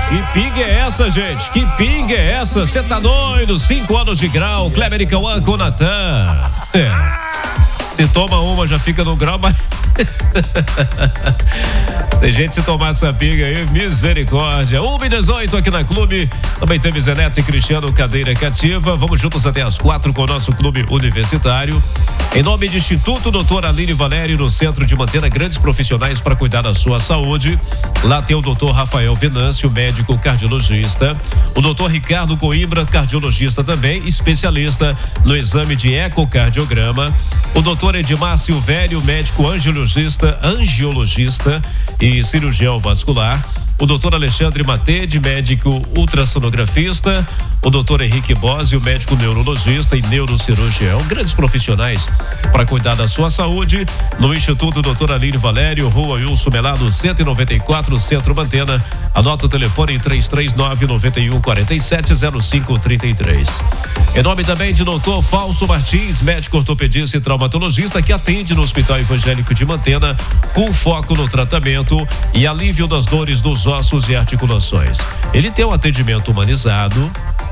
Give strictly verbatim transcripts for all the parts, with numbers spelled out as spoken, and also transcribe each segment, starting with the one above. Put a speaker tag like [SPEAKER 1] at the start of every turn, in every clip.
[SPEAKER 1] Que pinga é essa, gente? Que pinga é essa? Você tá doido? Cinco anos de grau, Kleber e Cauã com Natan. É. Se toma uma, já fica no grau, mas... Tem gente se tomar essa pinga aí, misericórdia. um e dezoito aqui na Clube. Também teve Zé Neto e Cristiano, cadeira cativa. Vamos juntos até as quatro com o nosso clube universitário. Em nome de Instituto doutor Aline Valério, no centro de Mantena, grandes profissionais para cuidar da sua saúde. Lá tem o doutor Rafael Venâncio, médico cardiologista. O doutor Ricardo Coimbra, cardiologista também, especialista no exame de ecocardiograma. O doutor Edmar Silvério, médico angiologista, angiologista e cirurgião vascular. O doutor Alexandre Matede, médico ultrassonografista. O doutor Henrique Bosio, médico neurologista e neurocirurgião. Grandes profissionais para cuidar da sua saúde. No Instituto doutor Aline Valério, Rua Wilson Melado, cento e noventa e quatro, Centro Mantena. Anota o telefone em três três nove, nove um, quatro sete, zero cinco três três. Em nome também de doutor Fausto Martins, médico ortopedista e traumatologista, que atende no Hospital Evangélico de Mantena, com foco no tratamento e alívio das dores dos ossos e articulações. Ele tem um atendimento humanizado,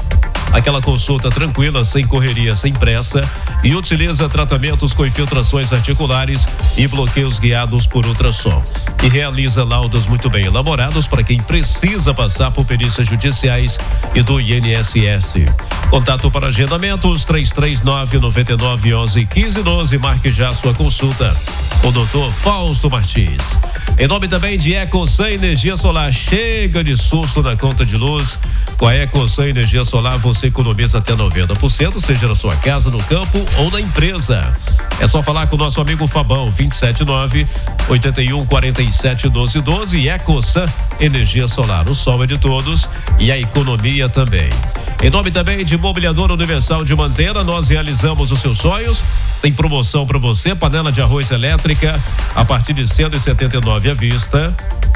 [SPEAKER 1] aquela consulta tranquila, sem correria, sem pressa, e utiliza tratamentos com infiltrações articulares e bloqueios guiados por ultrassom. E realiza laudos muito bem elaborados para quem precisa passar por perícias judiciais e do I N S S. Contato para agendamentos três três nove, nove nove, onze, quinze, doze. Marque já a sua consulta com o doutor Fausto Martins. Em nome também de EcoSan Energia Solar. Chega de susto na conta de luz. Com a EcoSan Energia Solar você economiza até noventa por cento, seja na sua casa, no campo ou na empresa. É só falar com o nosso amigo Fabão, vinte e sete nove, oito um, quatro sete, doze doze. EcoSan Energia Solar. O sol é de todos e a economia também. Em nome também de Mobiliadora Universal de Mantena, nós realizamos os seus sonhos. Tem promoção para você, panela de arroz elétrica a partir de cento e setenta e nove à vista.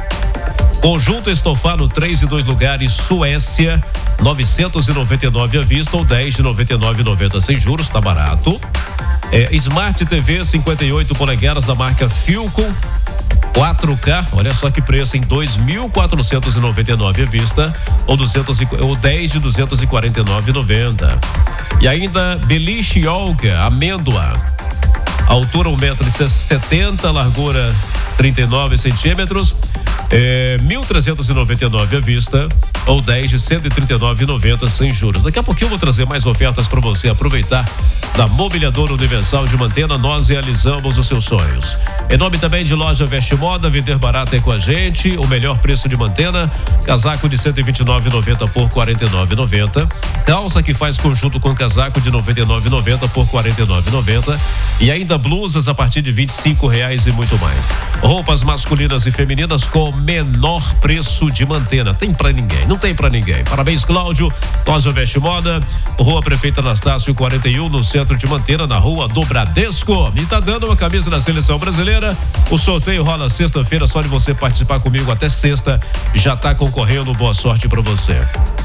[SPEAKER 1] Conjunto estofado três e dois lugares, Suécia, novecentos e noventa e nove à vista ou dez de noventa e nove e noventa sem juros, tá barato. É, Smart T V cinquenta e oito polegadas da marca Philco, quatro K, olha só que preço, em dois mil quatrocentos e noventa e nove à vista ou duzentos ou dez de duzentos e quarenta e nove e noventa. E ainda beliche Olga, amêndoa, altura um metro e setenta, largura trinta e nove centímetros, é, mil trezentos e noventa e nove à vista ou dez de cento e trinta e nove e noventa sem juros. Daqui a pouquinho eu vou trazer mais ofertas para você aproveitar da Mobiliadora Universal de Mantena. Nós realizamos os seus sonhos. Em nome também de Loja Veste Moda, vender barato é com a gente, o melhor preço de Mantena. Casaco de cento e vinte e nove e noventa por quarenta e nove e noventa. Calça que faz conjunto com casaco de noventa e nove e noventa por quarenta e nove e noventa. E ainda blusas a partir de vinte e cinco reais e muito mais. Roupas masculinas e femininas com o menor preço de Mantena. Tem pra ninguém, não tem pra ninguém. Parabéns, Cláudio. Loja Veste Moda, Rua Prefeita Anastácio quarenta e um, no centro de Mantena, na Rua do Bradesco. Me tá dando uma camisa da Seleção Brasileira. O sorteio rola sexta-feira, só de você participar comigo até sexta, já tá concorrendo. Boa sorte pra você.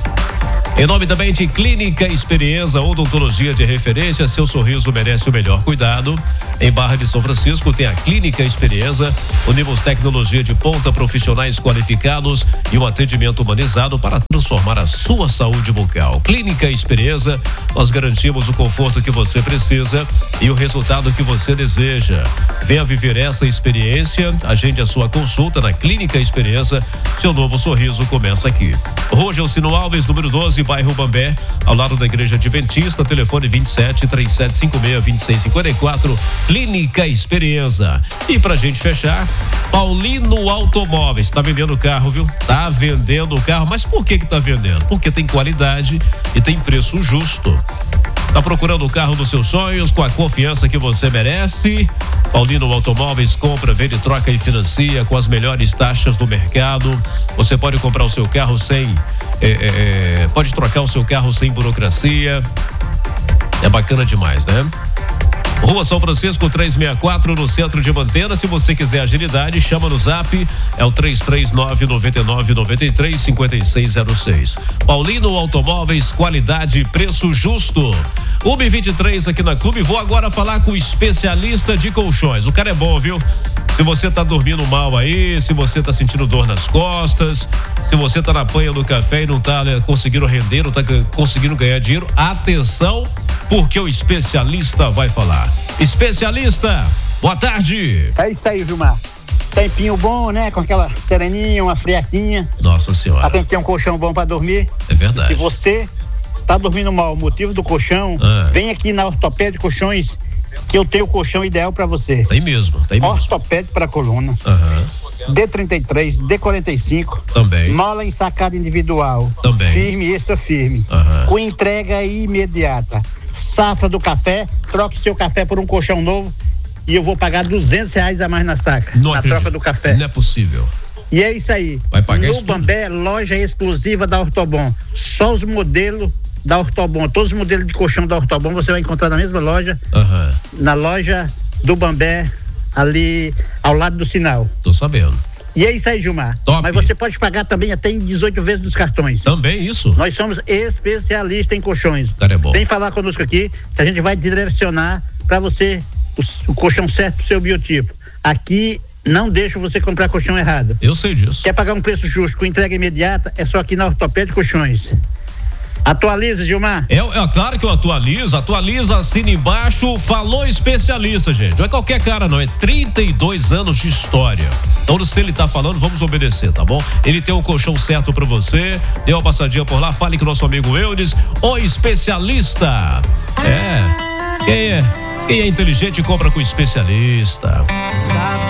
[SPEAKER 1] Em nome também de Clínica Experiência, odontologia de referência, seu sorriso merece o melhor cuidado. Em Barra de São Francisco tem a Clínica Experiência, unimos tecnologia de ponta, profissionais qualificados e um atendimento humanizado para transformar a sua saúde bucal. Clínica Experiência, nós garantimos o conforto que você precisa e o resultado que você deseja. Venha viver essa experiência, agende a sua consulta na Clínica Experiência, seu novo sorriso começa aqui. Rua Gelcino Alves, número doze, bairro Bambé, ao lado da Igreja Adventista, telefone vinte e sete, trinta e sete cinquenta e seis, vinte e seis cinquenta e quatro, Clínica Experiência. E pra gente fechar, Paulino Automóveis, tá vendendo carro, viu? Tá vendendo carro, mas por que que tá vendendo? Porque tem qualidade e tem preço justo. Tá procurando o carro dos seus sonhos com a confiança que você merece? Paulino Automóveis compra, vende, troca e financia com as melhores taxas do mercado. Você pode comprar o seu carro sem, é, é, pode trocar o seu carro sem burocracia. É bacana demais, né? Rua São Francisco trezentos e sessenta e quatro, no centro de Mantena. Se você quiser agilidade, chama no zap, é o três três nove, nove nove nove três, cinco seis zero seis. Paulino Automóveis, qualidade e preço justo. uma e vinte e três aqui na Clube. Vou agora falar com o especialista de colchões. O cara é bom, viu? Se você tá dormindo mal aí, se você tá sentindo dor nas costas, Se você tá na panha do café e não tá né, conseguindo render, não tá conseguindo ganhar dinheiro, atenção, porque o especialista vai falar. Especialista, boa tarde.
[SPEAKER 2] É isso aí, Gilmar. Tempinho bom, né? Com aquela sereninha, uma friaquinha.
[SPEAKER 1] Nossa senhora.
[SPEAKER 2] Pra quem tem um colchão bom pra dormir.
[SPEAKER 1] É verdade.
[SPEAKER 2] Se você tá dormindo mal, o motivo do colchão,
[SPEAKER 1] ah.
[SPEAKER 2] vem aqui na Ortopédia Colchões, que eu tenho o colchão ideal pra você.
[SPEAKER 1] Tem mesmo, tem mesmo.
[SPEAKER 2] Ortopédia para coluna.
[SPEAKER 1] Aham.
[SPEAKER 2] D trinta e três, D quarenta e cinco.
[SPEAKER 1] Também.
[SPEAKER 2] Mola ensacada individual.
[SPEAKER 1] Também.
[SPEAKER 2] Firme e extra firme.
[SPEAKER 1] Aham.
[SPEAKER 2] Com entrega imediata. Safra do café, troque seu café por um colchão novo e eu vou pagar duzentos reais a mais na saca.
[SPEAKER 1] Não
[SPEAKER 2] na
[SPEAKER 1] acredito.
[SPEAKER 2] troca do café.
[SPEAKER 1] Não é possível.
[SPEAKER 2] E é isso aí.
[SPEAKER 1] Vai pagar
[SPEAKER 2] no
[SPEAKER 1] isso
[SPEAKER 2] Bambé, loja exclusiva da Ortobon. Só os modelos da Ortobon. Todos os modelos de colchão da Ortobon você vai encontrar na mesma loja.
[SPEAKER 1] Aham.
[SPEAKER 2] Na loja do Bambé, ali ao lado do sinal.
[SPEAKER 1] Tô sabendo.
[SPEAKER 2] E é isso aí, Gilmar.
[SPEAKER 1] Top.
[SPEAKER 2] Mas você pode pagar também até em dezoito vezes dos cartões.
[SPEAKER 1] Também isso?
[SPEAKER 2] Nós somos especialistas em colchões.
[SPEAKER 1] Cara, é bom.
[SPEAKER 2] Vem falar conosco aqui, que a gente vai direcionar para você o, o colchão certo pro seu biotipo. Aqui não deixa você comprar colchão errado.
[SPEAKER 1] Eu sei disso.
[SPEAKER 2] Quer pagar um preço justo com entrega imediata? É só aqui na Ortopédia Colchões. Atualiza, Gilmar.
[SPEAKER 1] É, é claro que eu atualizo, atualiza, assina embaixo, falou especialista, gente. Não é qualquer cara, não, é trinta e dois anos de história. Então, se ele tá falando, vamos obedecer, tá bom? Ele tem um colchão certo pra você, dê uma passadinha por lá, fale com o nosso amigo Eudes, o especialista. É, quem é, quem é inteligente compra com o especialista.